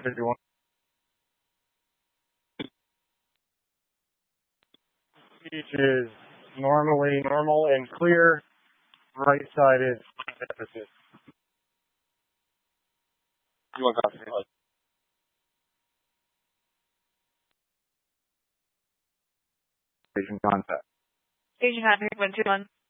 51. Speech is normally normal and clear. Right side is deficit. You want to Station contact. Station contact 121.